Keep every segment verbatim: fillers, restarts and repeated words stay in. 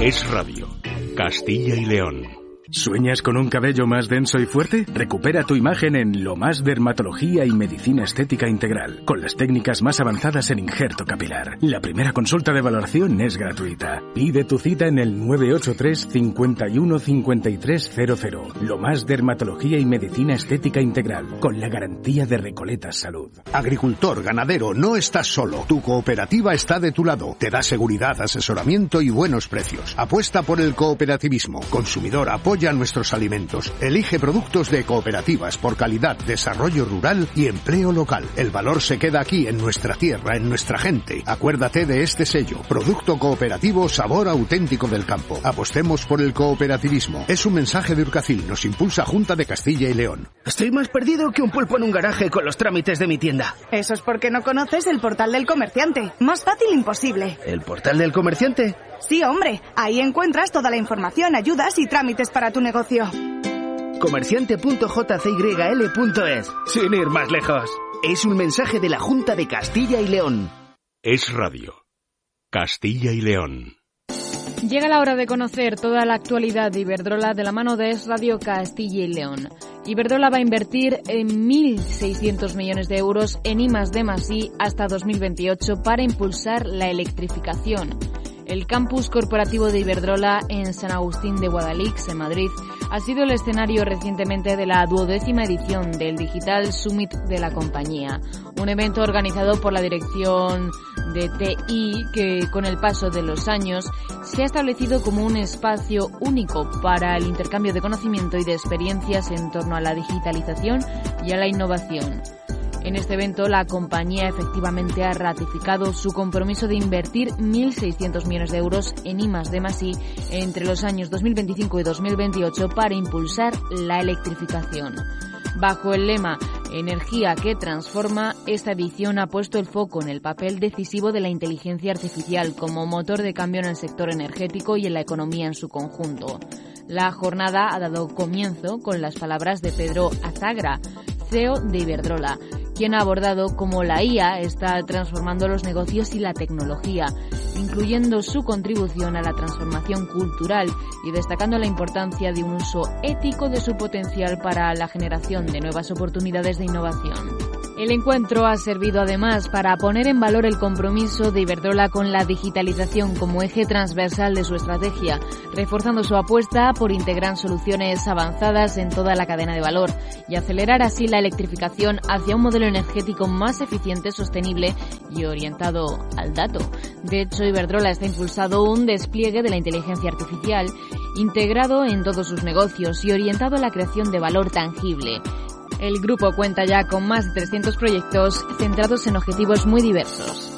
Es Radio, Castilla y León. ¿Sueñas con un cabello más denso y fuerte? Recupera tu imagen en Lo Más Dermatología y Medicina Estética Integral, con las técnicas más avanzadas en injerto capilar. La primera consulta de valoración es gratuita. Pide tu cita en el nueve ocho tres, cinco uno, cinco tres cero cero. Lo Más Dermatología y Medicina Estética Integral, con la garantía de Recoletas Salud. Agricultor, ganadero, no estás solo. Tu cooperativa está de tu lado. Te da seguridad, asesoramiento y buenos precios. Apuesta por el cooperativismo. Consumidor, apoya a nuestros alimentos. Elige productos de cooperativas por calidad, desarrollo rural y empleo local. El valor se queda aquí, en nuestra tierra, en nuestra gente. Acuérdate de este sello. Producto cooperativo, sabor auténtico del campo. Apostemos por el cooperativismo. Es un mensaje de Urcacil. Nos impulsa Junta de Castilla y León. Estoy más perdido que un pulpo en un garaje con los trámites de mi tienda. Eso es porque no conoces el portal del comerciante. Más fácil imposible. ¿El portal del comerciante? Sí, hombre. Ahí encuentras toda la información, ayudas y trámites para tu negocio. comerciante punto j c y l punto es. Sin ir más lejos. Es un mensaje de la Junta de Castilla y León. Es Radio, Castilla y León. Llega la hora de conocer toda la actualidad de Iberdrola de la mano de Es Radio Castilla y León. Iberdrola va a invertir en mil seiscientos millones de euros en I más D más I hasta dos mil veintiocho para impulsar la electrificación. El campus corporativo de Iberdrola en San Agustín de Guadalix, en Madrid, ha sido el escenario recientemente de la duodécima edición del Digital Summit de la compañía, un evento organizado por la dirección de T I que, con el paso de los años, se ha establecido como un espacio único para el intercambio de conocimiento y de experiencias en torno a la digitalización y a la innovación. En este evento, la compañía efectivamente ha ratificado su compromiso de invertir mil seiscientos millones de euros en I más D más I entre los años dos mil veinticinco y dos mil veintiocho para impulsar la electrificación. Bajo el lema Energía que transforma, esta edición ha puesto el foco en el papel decisivo de la inteligencia artificial como motor de cambio en el sector energético y en la economía en su conjunto. La jornada ha dado comienzo con las palabras de Pedro Azagra, C E O de Iberdrola, quien ha abordado cómo la I A está transformando los negocios y la tecnología, incluyendo su contribución a la transformación cultural y destacando la importancia de un uso ético de su potencial para la generación de nuevas oportunidades de innovación. El encuentro ha servido además para poner en valor el compromiso de Iberdrola con la digitalización como eje transversal de su estrategia, reforzando su apuesta por integrar soluciones avanzadas en toda la cadena de valor y acelerar así la electrificación hacia un modelo energético más eficiente, sostenible y orientado al dato. De hecho, Iberdrola está impulsando un despliegue de la inteligencia artificial integrado en todos sus negocios y orientado a la creación de valor tangible. El grupo cuenta ya con más de trescientos proyectos centrados en objetivos muy diversos.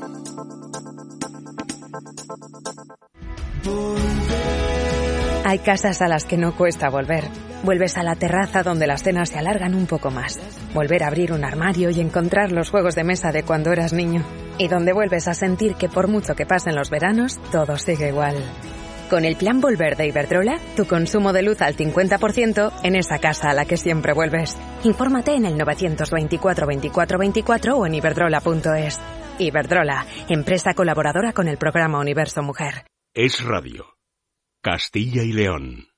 Hay casas a las que no cuesta volver. Vuelves a la terraza donde las cenas se alargan un poco más. Volver a abrir un armario y encontrar los juegos de mesa de cuando eras niño. Y donde vuelves a sentir que por mucho que pasen los veranos, todo sigue igual. Con el Plan Volver de Iberdrola, tu consumo de luz al cincuenta por ciento en esa casa a la que siempre vuelves. Infórmate en el novecientos veinticuatro veinticuatro veinticuatro o en iberdrola punto es. Iberdrola, empresa colaboradora con el programa Universo Mujer. Es Radio, Castilla y León.